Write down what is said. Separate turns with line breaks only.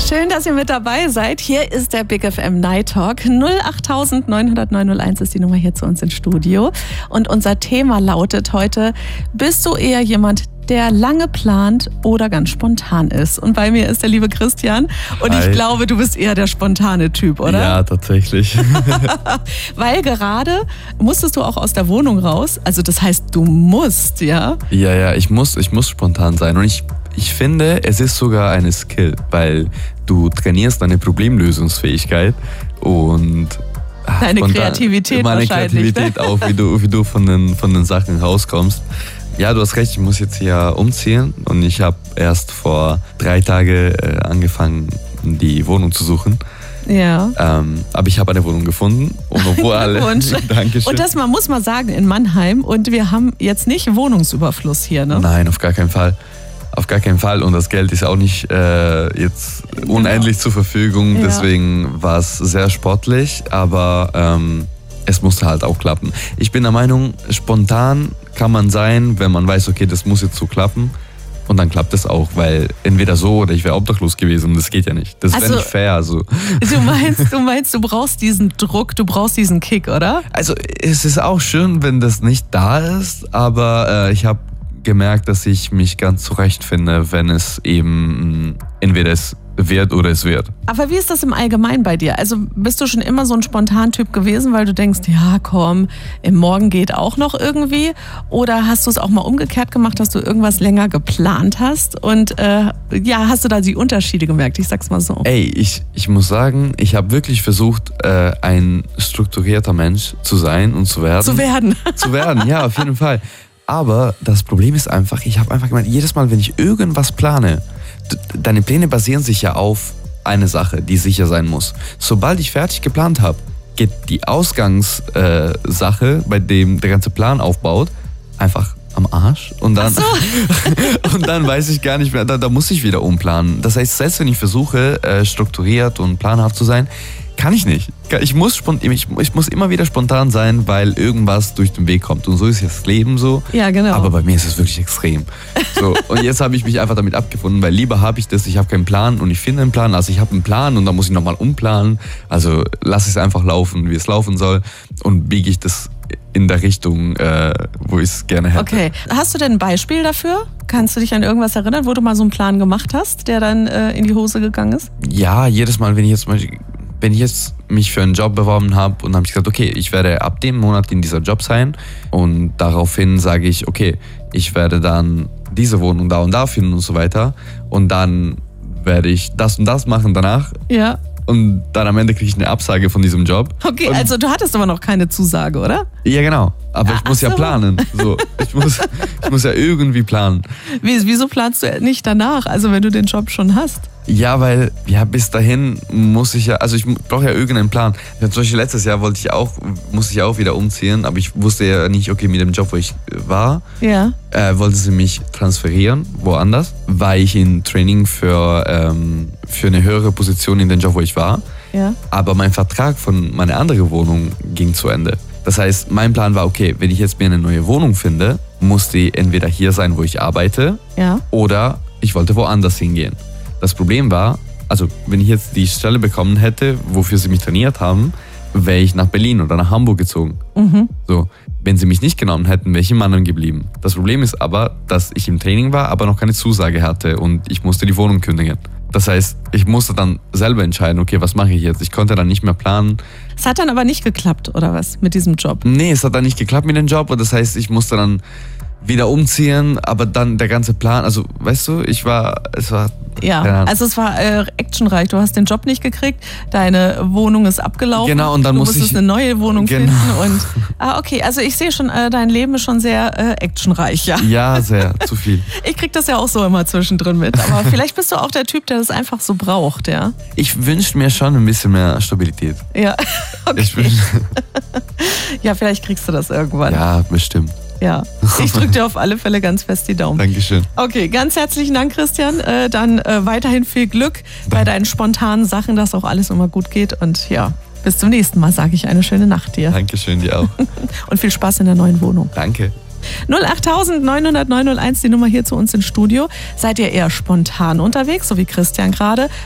Schön, dass ihr mit dabei seid. Hier ist der Big FM Night Talk. 08900 901 ist die Nummer hier zu uns ins Studio. Und unser Thema lautet heute, bist du eher jemand, der lange plant oder ganz spontan ist? Und bei mir ist der liebe Christian. Und
Hi.
Ich glaube, du bist eher der spontane Typ, oder?
Ja, tatsächlich.
Weil gerade musstest du auch aus der Wohnung raus. Also das heißt, du musst, ja?
Ja, ich muss spontan sein. Und ich finde, es ist sogar eine Skill, weil du trainierst deine Problemlösungsfähigkeit und
Deine Kreativität
meine
wahrscheinlich.
Kreativität auch, wie du von den Sachen rauskommst. Ja, du hast recht, ich muss jetzt hier umziehen und ich habe erst vor 3 Tagen angefangen, die Wohnung zu suchen.
Ja.
Aber ich habe eine Wohnung gefunden. Und obwohl alle. Dankeschön.
Und das muss man sagen in Mannheim. Und wir haben jetzt nicht Wohnungsüberfluss hier, ne?
Nein, auf gar keinen Fall. Auf gar keinen Fall. Und das Geld ist auch nicht jetzt unendlich zur Verfügung.
Ja.
Deswegen war es sehr sportlich. Aber es musste halt auch klappen. Ich bin der Meinung, spontan kann man sein, wenn man weiß, okay, das muss jetzt so klappen. Und dann klappt es auch, weil entweder so oder ich wäre obdachlos gewesen. Das geht ja nicht. Das wäre nicht fair. Also.
Du meinst, du brauchst diesen Druck, du brauchst diesen Kick, oder?
Also es ist auch schön, wenn das nicht da ist, aber ich habe gemerkt, dass ich mich ganz zurechtfinde, wenn es eben entweder es wird oder es wird.
Aber wie ist das im Allgemeinen bei dir? Also bist du schon immer so ein Spontantyp gewesen, weil du denkst, ja komm, im Morgen geht auch noch irgendwie? Oder hast du es auch mal umgekehrt gemacht, dass du irgendwas länger geplant hast? Und hast du da die Unterschiede gemerkt? Ich sag's mal so.
Ey, ich muss sagen, ich habe wirklich versucht, ein strukturierter Mensch zu sein und zu werden.
Zu werden,
ja, auf jeden Fall. Aber das Problem ist einfach, ich habe einfach gemeint, jedes Mal, wenn ich irgendwas plane, deine Pläne basieren sich ja auf eine Sache, die sicher sein muss. Sobald ich fertig geplant habe, geht die Ausgangssache, bei dem der ganze Plan aufbaut, einfach am Arsch. Und dann, und dann weiß ich gar nicht mehr, da muss ich wieder umplanen. Das heißt, selbst wenn ich versuche, strukturiert und planhaft zu sein, kann ich nicht. Ich muss immer wieder spontan sein, weil irgendwas durch den Weg kommt. Und so ist das Leben so.
Ja, genau.
Aber bei mir ist es wirklich extrem. So, und jetzt habe ich mich einfach damit abgefunden, weil lieber habe ich das, ich habe keinen Plan und ich finde einen Plan. Also ich habe einen Plan und dann muss ich nochmal umplanen. Also lasse ich es einfach laufen, wie es laufen soll. Und biege ich das in der Richtung, wo ich es gerne hätte.
Okay. Hast du denn ein Beispiel dafür? Kannst du dich an irgendwas erinnern, wo du mal so einen Plan gemacht hast, der dann in die Hose gegangen ist?
Ja, jedes Mal, wenn ich jetzt mich für einen Job beworben habe und habe ich gesagt, okay, ich werde ab dem Monat in dieser Job sein und daraufhin sage ich, okay, ich werde dann diese Wohnung da und da finden und so weiter und dann werde ich das und das machen danach.
Ja.
Und dann am Ende kriege ich eine Absage von diesem Job.
Okay, also du hattest aber noch keine Zusage, oder?
Ja, genau. Aber ich muss ja planen. So, ich muss ja irgendwie planen.
Wieso planst du nicht danach, also wenn du den Job schon hast?
Ja, weil bis dahin muss ich ich brauche ja irgendeinen Plan. Zum Beispiel letztes Jahr musste ich auch wieder umziehen, aber ich wusste ja nicht, okay, mit dem Job, wo ich war, wollte sie mich transferieren, woanders, weil ich in Training für eine höhere Position in den Job, wo ich war.
Ja.
Aber mein Vertrag von meiner anderen Wohnung ging zu Ende. Das heißt, mein Plan war, okay, wenn ich jetzt mir eine neue Wohnung finde, muss die entweder hier sein, wo ich arbeite, oder ich wollte woanders hingehen. Das Problem war, also wenn ich jetzt die Stelle bekommen hätte, wofür sie mich trainiert haben, wäre ich nach Berlin oder nach Hamburg gezogen.
Mhm.
So, wenn sie mich nicht genommen hätten, wäre ich in Mannheim geblieben. Das Problem ist aber, dass ich im Training war, aber noch keine Zusage hatte und ich musste die Wohnung kündigen. Das heißt, ich musste dann selber entscheiden, okay, was mache ich jetzt? Ich konnte dann nicht mehr planen.
Es hat dann aber nicht geklappt, oder was, mit diesem Job?
Nee, es hat dann nicht geklappt mit dem Job und das heißt, ich musste dann wieder umziehen, aber dann der ganze Plan, also weißt du, es war...
Ja, also es war actionreich. Du hast den Job nicht gekriegt, deine Wohnung ist abgelaufen.
Genau, und dann musstest
eine neue Wohnung finden. Und, okay, also ich sehe schon, dein Leben ist schon sehr actionreich, ja.
Ja, sehr, zu viel.
Ich krieg das ja auch so immer zwischendrin mit, aber vielleicht bist du auch der Typ, der das einfach so braucht, ja.
Ich wünsche mir schon ein bisschen mehr Stabilität.
Ja, okay. Ja, vielleicht kriegst du das irgendwann.
Ja, bestimmt.
Ja, ich drücke dir auf alle Fälle ganz fest die Daumen.
Dankeschön.
Okay, ganz herzlichen Dank, Christian. Dann weiterhin viel Glück bei deinen spontanen Sachen, dass auch alles immer gut geht. Und ja, bis zum nächsten Mal, sage ich eine schöne Nacht dir.
Dankeschön, dir auch.
Und viel Spaß in der neuen Wohnung.
Danke.
08900 901, die Nummer hier zu uns ins Studio. Seid ihr eher spontan unterwegs, so wie Christian gerade?